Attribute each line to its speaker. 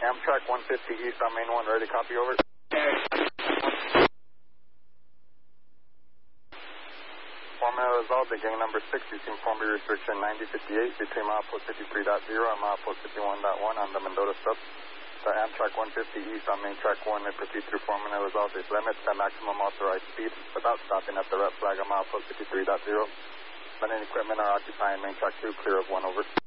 Speaker 1: Amtrak 150 East on main 1, ready, copy, over. Formula resolved at gang number 6, using Formula restriction 9058 between milepost 53.0 and milepost 51.1 on the Mendota sub. The Amtrak 150 East on main track 1 may proceed through Formula resolved its limits at maximum authorized speed without stopping at the red flag on milepost 53.0. But any equipment are occupying main track 2, clear of 1, over.